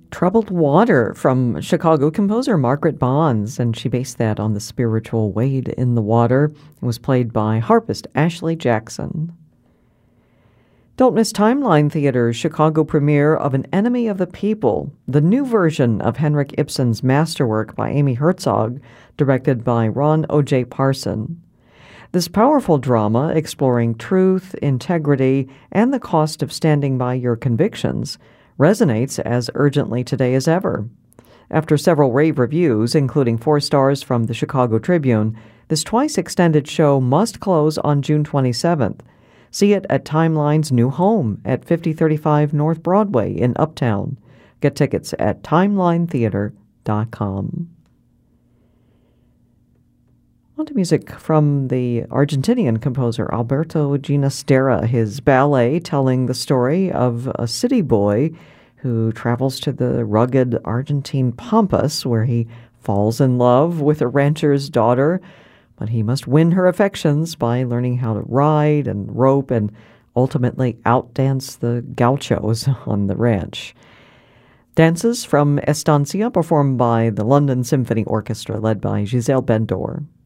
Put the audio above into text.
Troubled Water from Chicago composer Margaret Bonds, and she based that on the spiritual Wade in the Water. It was played by harpist Ashley Jackson. Don't miss Timeline Theater's Chicago premiere of An Enemy of the People, the new version of Henrik Ibsen's masterwork by Amy Herzog, directed by Ron O.J. Parson. This powerful drama, exploring truth, integrity, and the cost of standing by your convictions, resonates as urgently today as ever. After several rave reviews, including 4 stars from the Chicago Tribune, this twice-extended show must close on June 27th. See it at Timeline's new home at 5035 North Broadway in Uptown. Get tickets at timelinetheater.com. On to music from the Argentinian composer Alberto Ginastera, his ballet telling the story of a city boy who travels to the rugged Argentine pampas where he falls in love with a rancher's daughter, but he must win her affections by learning how to ride and rope and ultimately outdance the gauchos on the ranch. Dances from Estancia performed by the London Symphony Orchestra led by Giselle Bendor.